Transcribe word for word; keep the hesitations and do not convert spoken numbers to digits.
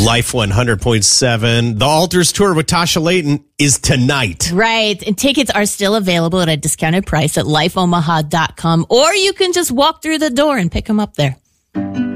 Life one hundred point seven. The Alters Tour with Tasha Layton is tonight. Right. And tickets are still available at a discounted price at life omaha dot com, or you can just walk through the door and pick them up there.